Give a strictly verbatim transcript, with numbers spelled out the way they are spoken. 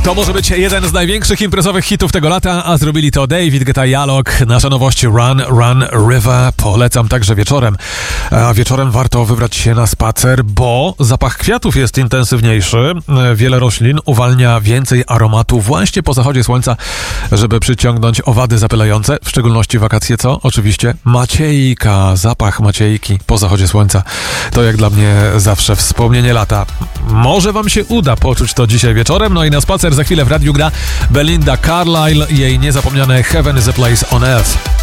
To może być jeden z największych imprezowych hitów tego lata, a zrobili to David Guetta i Alok. Nasza nowość Run, Run, River. Polecam także wieczorem. A wieczorem warto wybrać się na spacer, bo zapach kwiatów jest intensywniejszy. Wiele roślin uwalnia więcej aromatu właśnie po zachodzie słońca, żeby przyciągnąć owady zapylające, w szczególności wakacje, co? Oczywiście maciejka, zapach maciejki po zachodzie słońca. To jak dla mnie zawsze wspomnienie lata. Może wam się uda poczuć to dzisiaj wieczorem, no i na spacer za chwilę w radiu gra Belinda Carlisle, jej niezapomniane Heaven is a Place on Earth.